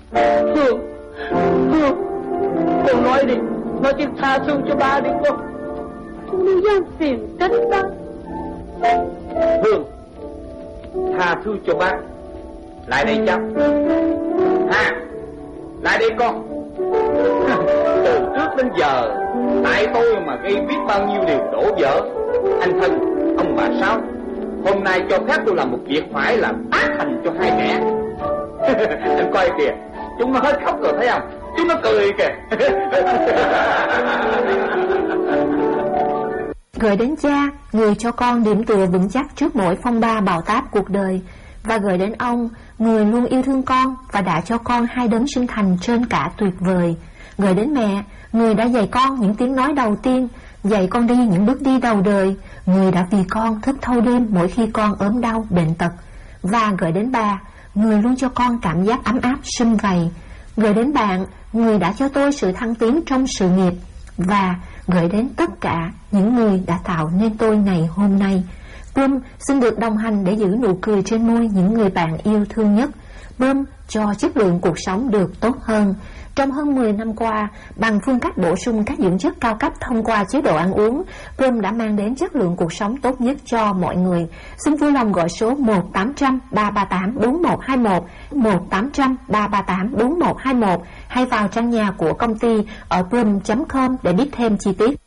Hương, con nói đi, nói tiếng tha thứ cho ba đi con đừng dám phiền trách ba. Hương, tha thứ cho bác. Lại đây cháu. Lại đây con. Từ trước đến giờ tại tôi mà gây biết bao nhiêu điều đổ vỡ. Anh thân, ông bà Sáu, hôm nay cho phép tôi làm một việc phải làm tác thành cho hai mẹ. Anh coi kìa, chúng nó hết khóc rồi thấy không? Chúng nó cười kìa. Gửi đến cha, người cho con điểm tựa vững chắc trước mỗi phong ba bão táp cuộc đời. Và gửi đến ông, người luôn yêu thương con và đã cho con hai đấng sinh thành trên cả tuyệt vời. Gửi đến mẹ, người đã dạy con những tiếng nói đầu tiên, dạy con đi những bước đi đầu đời, người đã vì con thức thâu đêm mỗi khi con ốm đau bệnh tật. Và gửi đến bà, người luôn cho con cảm giác ấm áp sum vầy. Gửi đến bạn, người đã cho tôi sự thăng tiến trong sự nghiệp. Và gửi đến tất cả những người đã tạo nên tôi ngày hôm nay. Plum xin được đồng hành để giữ nụ cười trên môi những người bạn yêu thương nhất. Plum cho chất lượng cuộc sống được tốt hơn. Trong hơn 10 năm qua, bằng phương cách bổ sung các dưỡng chất cao cấp thông qua chế độ ăn uống, Plum đã mang đến chất lượng cuộc sống tốt nhất cho mọi người. Xin vui lòng gọi số 1-800-338-4121, 1-800-338-4121 hay vào trang nhà của công ty ở plum.com để biết thêm chi tiết.